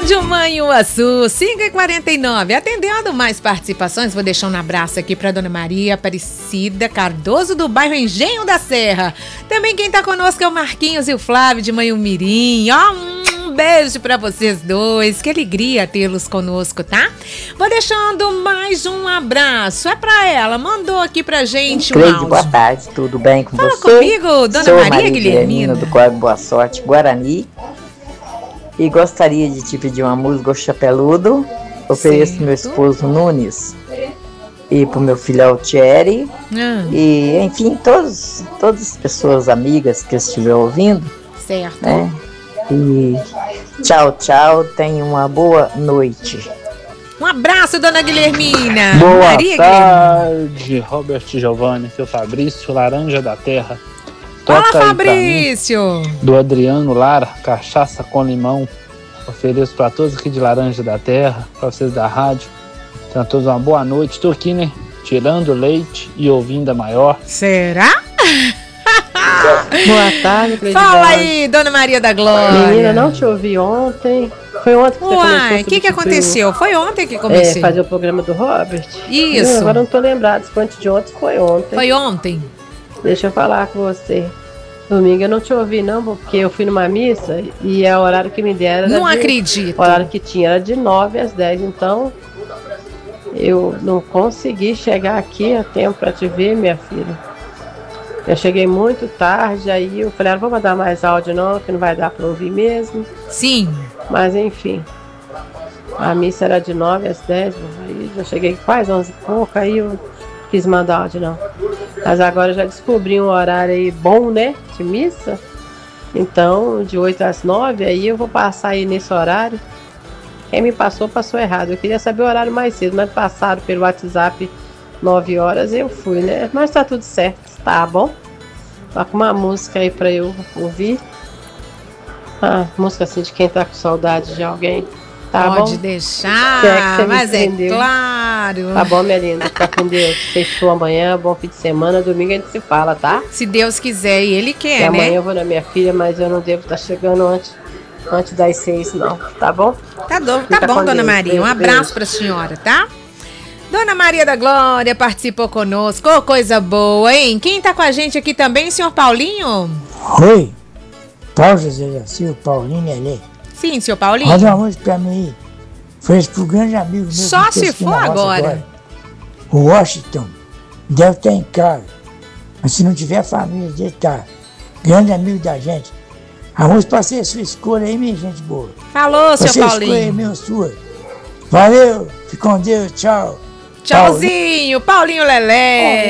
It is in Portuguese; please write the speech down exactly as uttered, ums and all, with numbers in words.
Rádio Manhuaçu, cinco e quarenta e nove. Atendendo mais participações, vou deixar um abraço aqui para Dona Maria Aparecida Cardoso, do bairro Engenho da Serra. Também quem tá conosco é o Marquinhos e o Flávio de Manhumirim. Ó, um beijo para vocês dois. Que alegria tê-los conosco, tá? Vou deixando mais um abraço. É para ela. Mandou aqui pra gente um Cleide, áudio. boa tarde. Tudo bem com Fala você? comigo, Dona Sou Maria, Maria Guilhermina. do Código Boa Sorte, Guarani. E gostaria de te pedir uma música, o Chapeludo. Ofereço pro meu esposo Nunes e pro meu filho Thierry. Ah. E, enfim, todos, todas as pessoas amigas que estiver ouvindo. Certo. Né? E tchau, tchau. Tenha uma boa noite. Um abraço, Dona Guilhermina. Boa Maria tarde, Guilhermina. Robert Giovanni, seu Fabrício, Laranja da Terra. Fala, Toca aí Fabrício. pra mim, do Adriano Lara, cachaça com limão. Ofereço para todos aqui de Laranja da Terra, para vocês da rádio. Tenham todos uma boa noite. Estou aqui, né? Tirando leite e ouvindo a maior. Será? Boa tarde, Cleide. Fala aí, Dona Maria da Glória. Menina, não te ouvi ontem. Foi ontem que você começou Uai, a o que que substituir aconteceu? Foi ontem que o- comecei. É, fazer o programa do Robert? Isso. Eu agora não tô lembrado se foi antes de ontem, foi ontem. Foi ontem? Deixa eu falar com você. Domingo eu não te ouvi não, porque eu fui numa missa e é o horário que me deram. Não de, acredito. O horário que tinha era de nove às dez, então eu não consegui chegar aqui a tempo para te ver, minha filha. Eu cheguei muito tarde, aí eu falei, ah, não vou mandar mais áudio não, que não vai dar para ouvir mesmo. Sim. Mas enfim, a missa era de nove às dez, aí já cheguei quase onze e pouco, aí eu quis mandar áudio não. Mas agora eu já descobri um horário aí bom, né, de missa. Então, de oito às nove, aí eu vou passar aí nesse horário. Quem me passou, passou errado. Eu queria saber o horário mais cedo, mas passaram pelo WhatsApp nove horas e eu fui, né? Mas tá tudo certo, tá bom? Toca uma música aí pra eu ouvir. Ah, música assim de quem tá com saudade de alguém. Tá Pode bom? deixar, Se é que você me mas é entendeu. claro. Tá bom, minha linda. Fica com Deus. Sextou amanhã, bom fim de semana. Domingo a gente se fala, tá? Se Deus quiser e Ele E quer, amanhã né? eu vou na minha filha, mas eu não devo estar chegando antes, antes das seis, não. Tá bom? Tá, do, Fica tá bom, com Dona Deus. Maria. Um Beijo, abraço beijo. pra senhora, tá? Dona Maria da Glória participou conosco. Ô, coisa boa, hein? Quem tá com a gente aqui também, senhor Paulinho? Oi, Paulo José da Silva, Paulinho Nelê. Sim, senhor Paulinho. Manda uma música pra mim aí. Foi esse pro grande amigo meu. Só que se fez aqui for na roça agora. O Washington deve estar em casa. Mas se não tiver família dele, tá. Grande amigo da gente. A música pra ser a sua escolha aí, minha gente boa. Falou, Você senhor escolha aí, Paulinho. meu sua. Valeu, fique com Deus, tchau. Tchauzinho, Paulinho Lelé.